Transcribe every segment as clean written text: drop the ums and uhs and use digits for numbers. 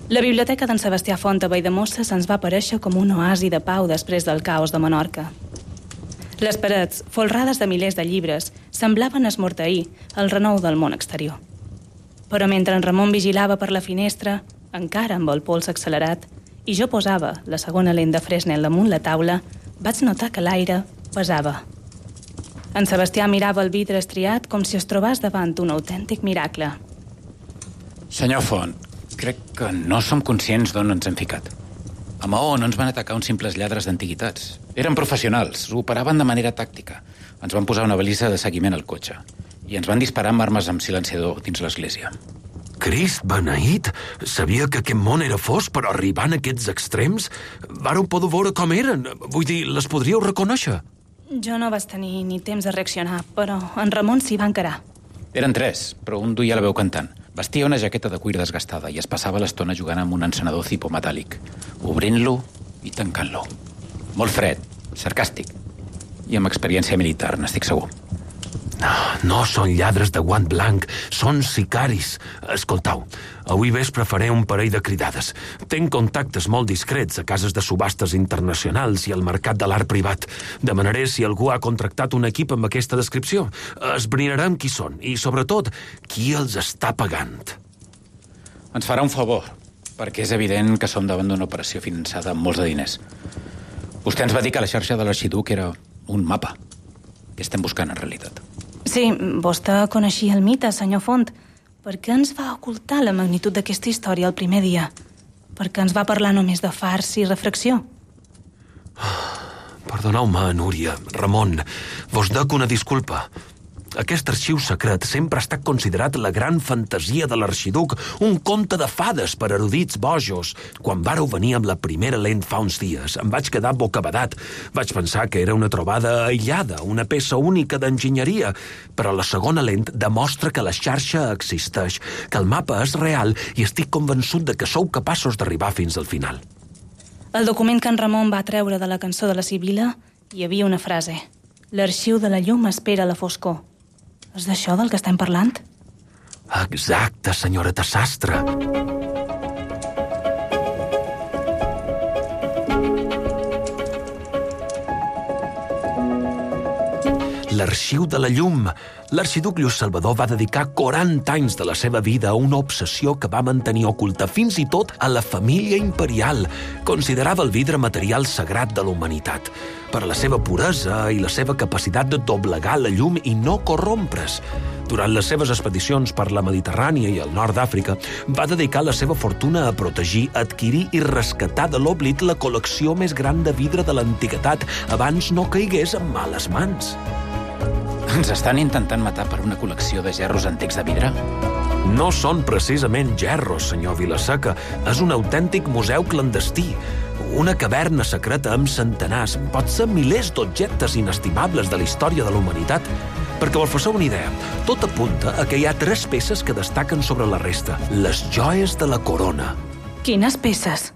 La biblioteca d'en Sebastià Font a Valldemossa se'ns va aparèixer com un oasi de pau després del caos de Menorca. Les parets, folrades de milers de llibres, semblaven esmorteir el renou del món exterior. Però mentre en Ramon vigilava per la finestra, encara amb el pols accelerat, i jo posava la segona lent de Fresnel damunt la taula, vaig notar que l'aire pesava. En Sebastià mirava el vidre estriat com si es trobés davant un autèntic miracle. Senyor Font, crec que no som conscients d'on ens hem ficat. A Maó no ens van atacar uns simples lladres d'antiguitats. Eren professionals, ho operaven de manera tàctica. Ens van posar una balisa de seguiment al cotxe i ens van disparar amb armes amb silenciador dins l'església. Crist beneït! Sabia que aquest món era fos, però arribant a aquests extrems, vàreu poder veure com eren. Vull dir, les podríeu reconèixer? Jo no vaig tenir ni temps de reaccionar, però en Ramon s'hi va encarar. Eren 3, però un duia la veu cantant. Vestia una jaqueta de cuir desgastada i es passava l'estona jugant amb un encenedor Zippo metàl·lic, obrint-lo i tancant-lo. Molt fred, sarcàstic i amb experiència militar, n'estic segur. No són lladres de guant blanc, són sicaris. Escoltau, avui vespre faré un parell de cridades. Tenc contactes molt discrets a cases de subhastes internacionals i al mercat de l'art privat. Demanaré si algú ha contractat un equip amb aquesta descripció. Esbrinarem qui són i, sobretot, qui els està pagant. Ens farà un favor, perquè és evident que som davant d'una operació finançada amb molts de diners. Vostè ens va dir que la xarxa de l'Arxiduc era un mapa. Què estem buscant, en realitat? Sí, vostè coneixia el mite, senyor Font. Per què ens va ocultar la magnitud d'aquesta història el primer dia? Per què ens va parlar només de fars i refracció? Perdoneu-me, Núria, Ramon, vos dec una disculpa. Aquest arxiu secret sempre ha estat considerat la gran fantasia de l'Arxiduc, un conte de fades per erudits bojos. Quan vàreu venir amb la primera lent fa uns dies, em vaig quedar bocabadat. Vaig pensar que era una trobada aïllada, una peça única d'enginyeria, però la segona lent demostra que la xarxa existeix, que el mapa és real i estic convençut de que sou capaços d'arribar fins al final. El document que en Ramon va treure de la cançó de la Sibila hi havia una frase: l'arxiu de la llum espera la foscor. És d'això del que estem parlant? Exacte, senyoreta Sastre. L'arxiu de la llum. L'arxiduc Lluís Salvador va dedicar 40 anys de la seva vida a una obsessió que va mantenir oculta fins i tot a la família imperial. Considerava el vidre material sagrat de la humanitat, per la seva puresa i la seva capacitat de doblegar la llum i no corrompre's. Durant les seves expedicions per la Mediterrània i el nord d'Àfrica, va dedicar la seva fortuna a protegir, adquirir i rescatar de l'oblit la col·lecció més gran de vidre de l'antiguitat abans no caigués en males mans. Ens estan intentant matar per una col·lecció de gerros antics de vidre? No són precisament gerros, senyor Vilaseca. És un autèntic museu clandestí. Una caverna secreta amb centenars, potser milers d'objectes inestimables de la història de la humanitat. Perquè vos faceu una idea, tot apunta a que hi ha 3 peces que destaquen sobre la resta. Les joies de la corona. Quines peces?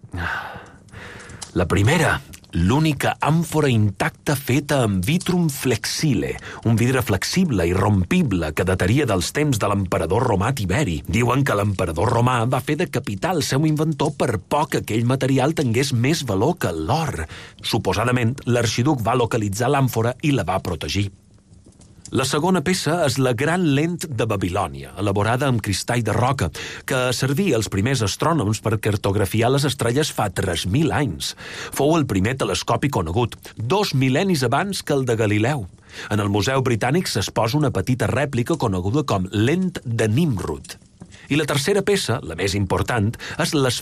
La primera, l'única àmfora intacta feta amb vitrum flexile, un vidre flexible i rompible que dataria dels temps de l'emperador romà Tiberi. Diuen que l'emperador romà va fer decapitar el seu inventor per poc que aquell material tingués més valor que l'or. Suposadament, l'arxiduc va localitzar l'àmfora i la va protegir. La segona peça és la gran lent de Babilònia, elaborada amb cristall de roca, que servia als primers astrònoms per cartografiar les estrelles fa 3.000 anys. Fou el primer telescopi conegut, 2 mil·lennis abans que el de Galileu. En el Museu Britànic s'exposa una petita rèplica coneguda com lent de Nimrud. I la tercera peça, la més important, és